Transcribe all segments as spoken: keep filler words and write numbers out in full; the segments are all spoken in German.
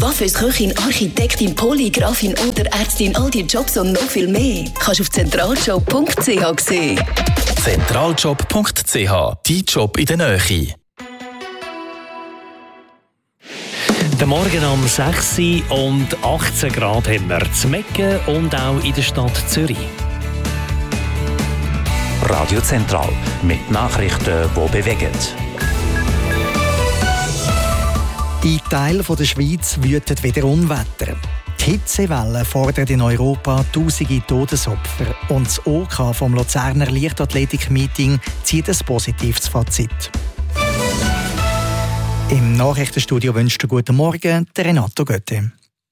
Coiffeuse, Köchin, Architektin, Polygrafin oder Ärztin, all die Jobs und noch viel mehr kannst du auf zentraljob punkt c h sehen. zentraljob punkt c h, dein Job in der Nähe. Der Morgen um sechs Uhr und achtzehn Grad haben wir zu Mecken und auch in der Stadt Zürich. Radio Zentral mit Nachrichten, die bewegen. In Teilen der Schweiz wütet wieder Unwetter. Die Hitzewelle fordert in Europa tausende Todesopfer und das O K vom Luzerner Leichtathletik-Meeting zieht ein positives Fazit. Im Nachrichtenstudio wünscht ihr guten Morgen, der Renato Götte.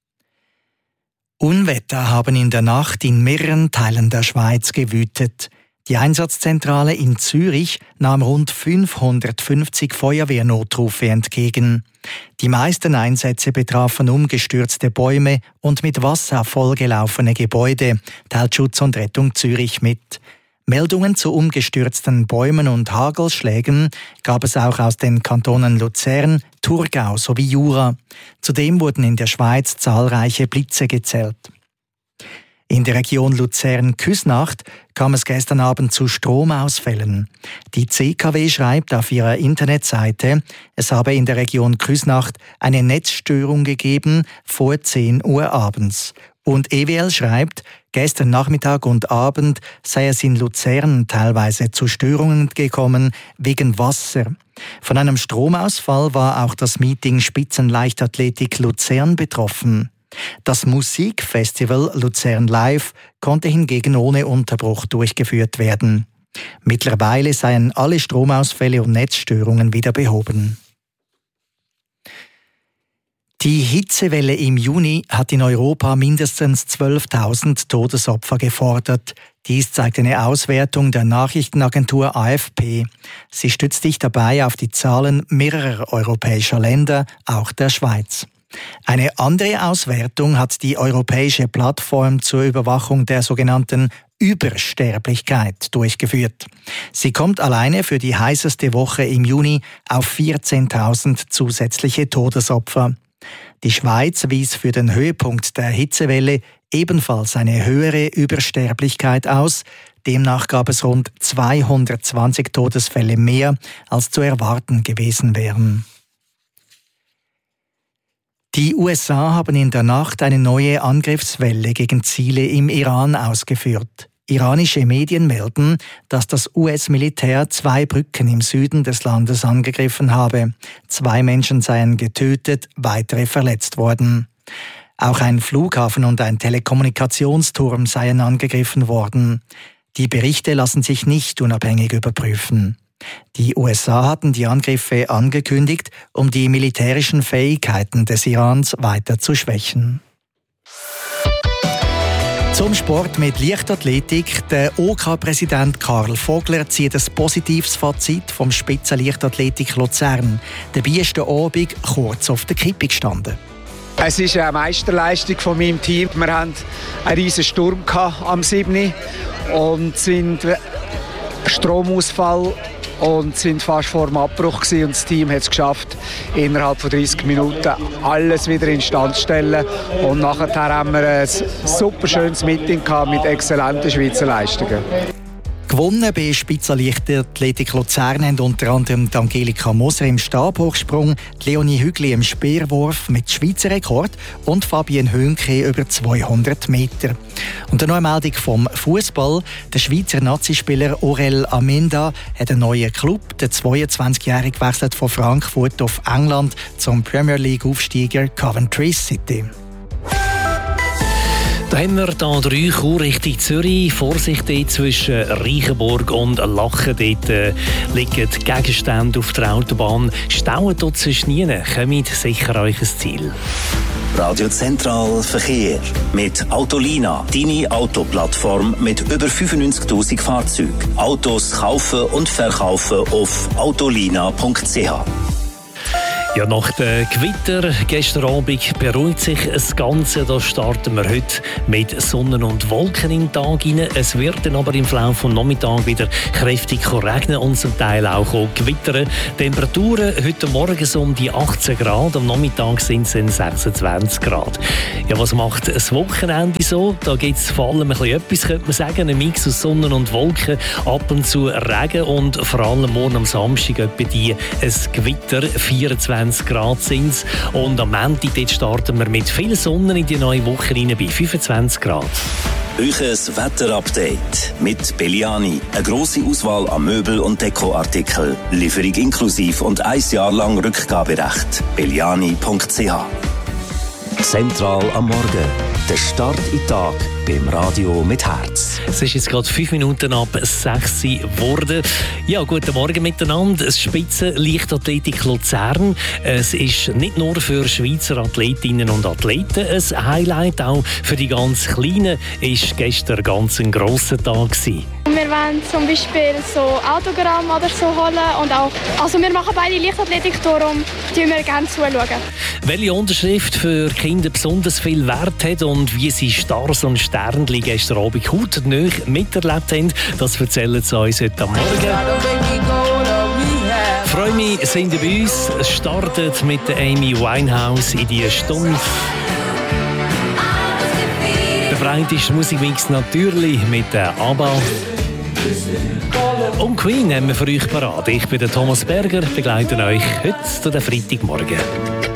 Unwetter haben in der Nacht in mehreren Teilen der Schweiz gewütet. Die Einsatzzentrale in Zürich nahm rund fünfhundertfünfzig Feuerwehrnotrufe entgegen. Die meisten Einsätze betrafen umgestürzte Bäume und mit Wasser vollgelaufene Gebäude, teilt Schutz und Rettung Zürich mit. Meldungen zu umgestürzten Bäumen und Hagelschlägen gab es auch aus den Kantonen Luzern, Thurgau sowie Jura. Zudem wurden in der Schweiz zahlreiche Blitze gezählt. In der Region Luzern-Küsnacht kam es gestern Abend zu Stromausfällen. Die C K W schreibt auf ihrer Internetseite, es habe in der Region Küsnacht eine Netzstörung gegeben vor zehn Uhr abends. Und E W L schreibt, gestern Nachmittag und Abend sei es in Luzern teilweise zu Störungen gekommen wegen Wasser. Von einem Stromausfall war auch das Meeting Spitzenleichtathletik Luzern betroffen. Das Musikfestival Luzern Live konnte hingegen ohne Unterbruch durchgeführt werden. Mittlerweile seien alle Stromausfälle und Netzstörungen wieder behoben. Die Hitzewelle im Juni hat in Europa mindestens zwölftausend Todesopfer gefordert. Dies zeigt eine Auswertung der Nachrichtenagentur A F P. Sie stützt sich dabei auf die Zahlen mehrerer europäischer Länder, auch der Schweiz. Eine andere Auswertung hat die Europäische Plattform zur Überwachung der sogenannten Übersterblichkeit durchgeführt. Sie kommt alleine für die heißeste Woche im Juni auf vierzehntausend zusätzliche Todesopfer. Die Schweiz wies für den Höhepunkt der Hitzewelle ebenfalls eine höhere Übersterblichkeit aus. Demnach gab es rund zweihundertzwanzig Todesfälle mehr, als zu erwarten gewesen wären. Die U S A haben in der Nacht eine neue Angriffswelle gegen Ziele im Iran ausgeführt. Iranische Medien melden, dass das U S-Militär zwei Brücken im Süden des Landes angegriffen habe. Zwei Menschen seien getötet, weitere verletzt worden. Auch ein Flughafen und ein Telekommunikationsturm seien angegriffen worden. Die Berichte lassen sich nicht unabhängig überprüfen. Die U S A hatten die Angriffe angekündigt, um die militärischen Fähigkeiten des Irans weiter zu schwächen. Zum Sport mit Leichtathletik. Der O K-Präsident Karl Vogler zieht ein positives Fazit vom Spitzenleichtathletik Luzern. Dabei ist der Abend kurz auf der Kippe gestanden. Es ist eine Meisterleistung von meinem Team. Wir hatten einen riesen Sturm am siebten und sind Stromausfall und sind fast vor dem Abbruch gewesen. Und das Team hat es geschafft, innerhalb von dreißig Minuten alles wieder instand zu stellen. Und nachher haben wir ein super schönes Meeting gehabt mit exzellenten Schweizer Leistungen. Gewonnen bei Spitzenleichtathletik Luzern haben unter anderem Angelika Moser im Stabhochsprung, Leonie Hügli im Speerwurf mit Schweizer Rekord und Fabienne Hönke über zweihundert Meter. Und eine neue Meldung vom Fußball: Der Schweizer Nazispieler Aurel Amenda hat einen neuen Club. Der zweiundzwanzigjährige wechselt von Frankfurt auf England zum Premier League-Aufsteiger Coventry City. Da haben wir hier drei Chur Richtung Zürich. Vorsicht dort zwischen Reichenburg und Lachen. Dort äh, liegen Gegenstände auf der Autobahn. Stauen dort zwischen ihnen. Kommt sicher euch ein Ziel. Radio Zentral Verkehr mit Autolina, deine Autoplattform mit über fünfundneunzigtausend Fahrzeugen. Autos kaufen und verkaufen auf autolina punkt c h. Ja, nach dem Gewitter gestern Abend beruhigt sich das Ganze. Da starten wir heute mit Sonne und Wolken in den Tag hinein. Es wird dann aber im Verlauf des Nachmittags wieder kräftig regnen und zum Teil auch gewittern. Temperaturen heute Morgen so um die achtzehn Grad, am Nachmittag sind es dann sechsundzwanzig Grad. Ja, was macht das Wochenende so? Da gibt es vor allem ein bisschen etwas, könnte man sagen, ein Mix aus Sonne und Wolken, ab und zu Regen und vor allem morgen am Samstag etwa die ein Gewitter, vierundzwanzig Grad sind es. Und am Montag dort starten wir mit viel Sonne in die neue Woche rein bei fünfundzwanzig Grad. Euches Wetterupdate mit Belliani. Eine grosse Auswahl an Möbel- und Dekoartikel. Lieferung inklusiv und ein Jahr lang Rückgaberecht. belliani punkt c h. Zentral am Morgen. Der Start in den Tag beim Radio mit Herz. Es ist jetzt gerade fünf Minuten ab sechs geworden. Ja, guten Morgen miteinander. Das Spitzenleichtathletik Luzern. Es ist nicht nur für Schweizer Athletinnen und Athleten ein Highlight, auch für die ganz Kleinen ist gestern ganz ein grosser Tag gewesen. Wir wollen zum Beispiel so Autogramm oder so holen und auch, also wir machen beide Leichtathletik, darum schauen wir gerne zuschauen. Welche Unterschrift für Kinder besonders viel Wert hat und wie sie Stars und Sternchen gestern Abend hautnah miterlebt haben, das erzählen sie uns heute am Morgen. Ich freue mich, sind Sie bei uns. Es startet mit der Amy Winehouse in die Stunde. Der breiteste Musikmix natürlich mit der ABBA. Und Queen haben wir für euch parat. Ich bin der Thomas Berger, begleite euch heute zu den Freitagmorgen.